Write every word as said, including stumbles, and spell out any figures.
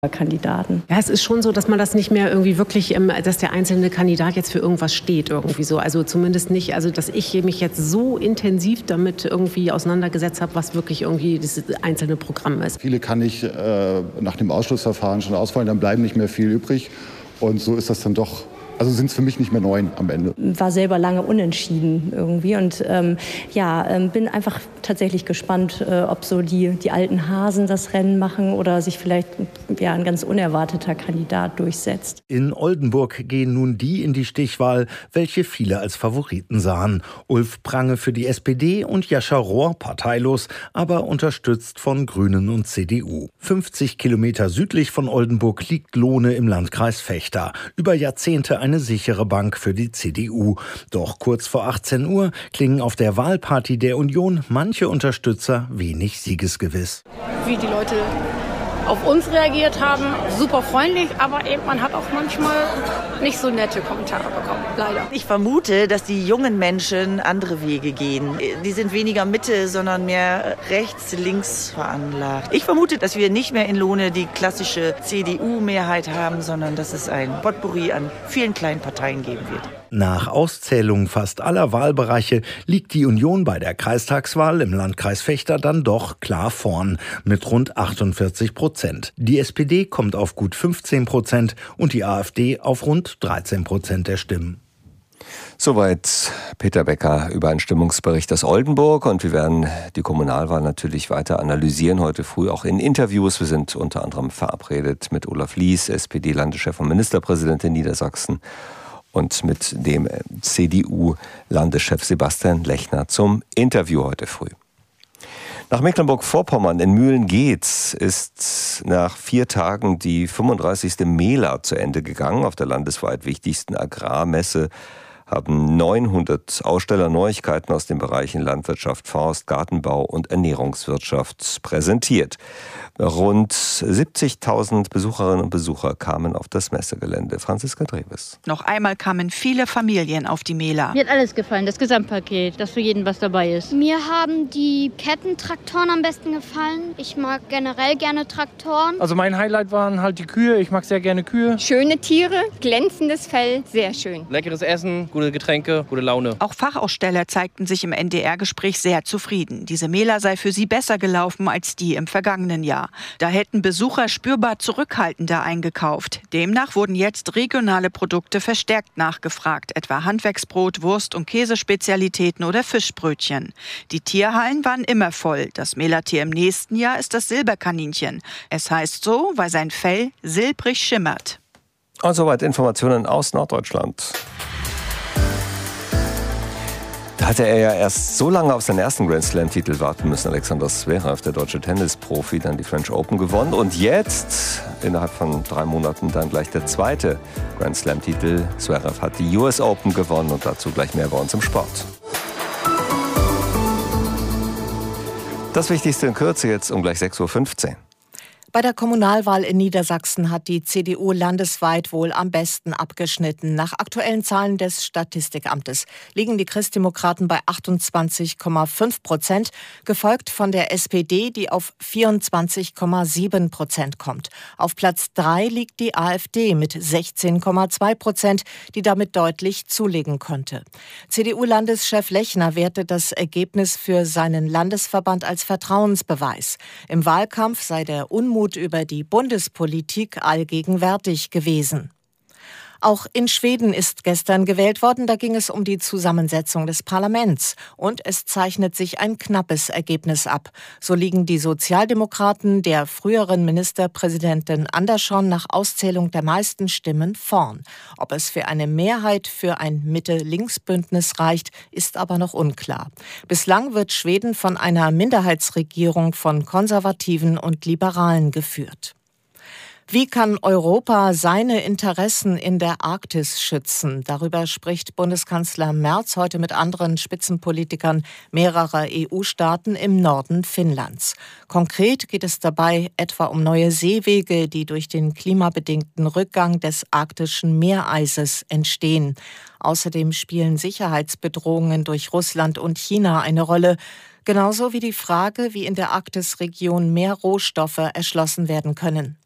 Kandidaten. Ja, es ist schon so, dass man das nicht mehr irgendwie wirklich, dass der einzelne Kandidat jetzt für irgendwas steht irgendwie so. Also zumindest nicht, also dass ich mich jetzt so intensiv damit irgendwie auseinandergesetzt habe, was wirklich irgendwie das einzelne Programm ist. Viele kann ich äh, nach dem Ausschlussverfahren schon ausfallen, dann bleiben nicht mehr viel übrig. Und so ist das dann doch. Also sind es für mich nicht mehr neun am Ende. War selber lange unentschieden irgendwie und ähm, ja, ähm, bin einfach tatsächlich gespannt, äh, ob so die, die alten Hasen das Rennen machen oder sich vielleicht ja, ein ganz unerwarteter Kandidat durchsetzt. In Oldenburg gehen nun die in die Stichwahl, welche viele als Favoriten sahen. Ulf Prange für die S P D und Jascha Rohr, parteilos, aber unterstützt von Grünen und C D U. fünfzig Kilometer südlich von Oldenburg liegt Lohne im Landkreis Vechta. Über Jahrzehnte ein eine sichere Bank für die C D U. Doch kurz vor achtzehn Uhr klingen auf der Wahlparty der Union manche Unterstützer wenig siegesgewiss. Wie die Leute auf uns reagiert haben, super freundlich, aber eben man hat auch manchmal nicht so nette Kommentare bekommen, leider. Ich vermute, dass die jungen Menschen andere Wege gehen. Die sind weniger Mitte, sondern mehr rechts-links veranlagt. Ich vermute, dass wir nicht mehr in Lohne die klassische C D U-Mehrheit haben, sondern dass es ein Potpourri an vielen kleinen Parteien geben wird. Nach Auszählung fast aller Wahlbereiche liegt die Union bei der Kreistagswahl im Landkreis Vechta dann doch klar vorn mit rund achtundvierzig Prozent. Die S P D kommt auf gut fünfzehn Prozent und die AfD auf rund dreizehn Prozent der Stimmen. Soweit Peter Becker über einen Stimmungsbericht aus Oldenburg. Und wir werden die Kommunalwahl natürlich weiter analysieren, heute früh auch in Interviews. Wir sind unter anderem verabredet mit Olaf Lies, S P D-Landeschef und Ministerpräsident in Niedersachsen, und mit dem C D U-Landeschef Sebastian Lechner zum Interview heute früh. Nach Mecklenburg-Vorpommern in Mühlen-Geetz ist nach vier Tagen die fünfunddreißigste Mela zu Ende gegangen. Auf der landesweit wichtigsten Agrarmesse haben neunhundert Aussteller Neuigkeiten aus den Bereichen Landwirtschaft, Forst, Gartenbau und Ernährungswirtschaft präsentiert. Rund siebzigtausend Besucherinnen und Besucher kamen auf das Messegelände. Franziska Dreves. Noch einmal kamen viele Familien auf die Mela. Mir hat alles gefallen, das Gesamtpaket, dass für jeden was dabei ist. Mir haben die Kettentraktoren am besten gefallen. Ich mag generell gerne Traktoren. Also mein Highlight waren halt die Kühe. Ich mag sehr gerne Kühe. Schöne Tiere, glänzendes Fell, sehr schön. Leckeres Essen, gute Getränke, gute Laune. Auch Fachaussteller zeigten sich im N D R-Gespräch sehr zufrieden. Diese Mela sei für sie besser gelaufen als die im vergangenen Jahr. Da hätten Besucher spürbar zurückhaltender eingekauft. Demnach wurden jetzt regionale Produkte verstärkt nachgefragt, etwa Handwerksbrot, Wurst- und Käsespezialitäten oder Fischbrötchen. Die Tierhallen waren immer voll. Das Melatier im nächsten Jahr ist das Silberkaninchen. Es heißt so, weil sein Fell silbrig schimmert. Und soweit Informationen aus Norddeutschland. Da hatte er ja erst so lange auf seinen ersten Grand Slam-Titel warten müssen. Alexander Zverev, der deutsche Tennisprofi, dann die French Open gewonnen. Und jetzt, innerhalb von drei Monaten, dann gleich der zweite Grand Slam-Titel. Zverev hat die U S Open gewonnen und dazu gleich mehr bei uns im Sport. Das Wichtigste in Kürze jetzt um gleich sechs Uhr fünfzehn. Bei der Kommunalwahl in Niedersachsen hat die C D U landesweit wohl am besten abgeschnitten. Nach aktuellen Zahlen des Statistikamtes liegen die Christdemokraten bei achtundzwanzig Komma fünf Prozent, gefolgt von der S P D, die auf vierundzwanzig Komma sieben Prozent kommt. Auf Platz drei liegt die AfD mit sechzehn Komma zwei Prozent, die damit deutlich zulegen konnte. C D U-Landeschef Lechner wertet das Ergebnis für seinen Landesverband als Vertrauensbeweis. Im Wahlkampf sei der Unmut über die Bundespolitik allgegenwärtig gewesen. Auch in Schweden ist gestern gewählt worden. Da ging es um die Zusammensetzung des Parlaments. Und es zeichnet sich ein knappes Ergebnis ab. So liegen die Sozialdemokraten der früheren Ministerpräsidentin Andersson nach Auszählung der meisten Stimmen vorn. Ob es für eine Mehrheit für ein Mitte-Links-Bündnis reicht, ist aber noch unklar. Bislang wird Schweden von einer Minderheitsregierung von Konservativen und Liberalen geführt. Wie kann Europa seine Interessen in der Arktis schützen? Darüber spricht Bundeskanzler Merz heute mit anderen Spitzenpolitikern mehrerer E U-Staaten im Norden Finnlands. Konkret geht es dabei etwa um neue Seewege, die durch den klimabedingten Rückgang des arktischen Meereises entstehen. Außerdem spielen Sicherheitsbedrohungen durch Russland und China eine Rolle. Genauso wie die Frage, wie in der Arktisregion mehr Rohstoffe erschlossen werden können.